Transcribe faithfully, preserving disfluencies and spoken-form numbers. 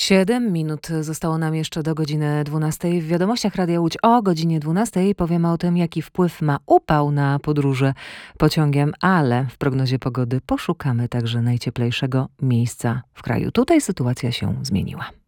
Siedem minut zostało nam jeszcze do godziny dwunastej. W wiadomościach Radia Łódź o godzinie dwunastej powiemy o tym, jaki wpływ ma upał na podróże pociągiem, ale w prognozie pogody poszukamy także najcieplejszego miejsca w kraju. Tutaj sytuacja się zmieniła.